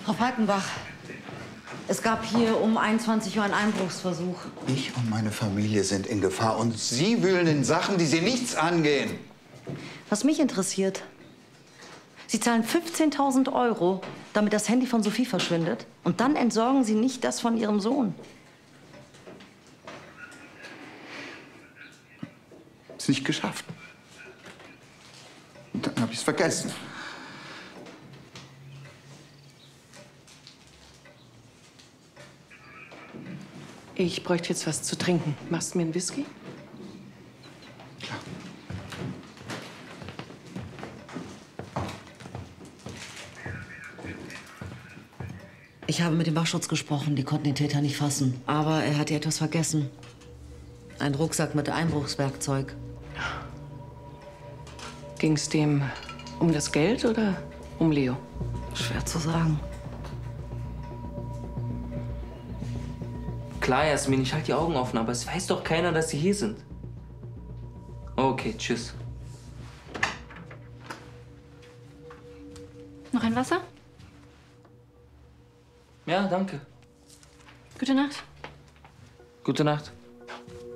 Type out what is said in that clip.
Frau Falkenbach, es gab hier um 21 Uhr einen Einbruchsversuch. Ich und meine Familie sind in Gefahr und Sie wühlen in Sachen, die Sie nichts angehen. Was mich interessiert, Sie zahlen 15.000 €, damit das Handy von Sophie verschwindet. Und dann entsorgen Sie nicht das von Ihrem Sohn. Ist nicht geschafft. Und dann habe ich es vergessen. Ich bräuchte jetzt was zu trinken. Machst du mir einen Whisky? Klar. Ich habe mit dem Wachschutz gesprochen. Die konnten den Täter nicht fassen. Aber er hat ja etwas vergessen. Ein Rucksack mit Einbruchswerkzeug. Ging es dem um das Geld oder um Leo? Schwer zu sagen. Klar, Jasmin, ich halte die Augen offen, aber es weiß doch keiner, dass Sie hier sind. Okay, tschüss. Noch ein Wasser? Ja, danke. Gute Nacht. Gute Nacht.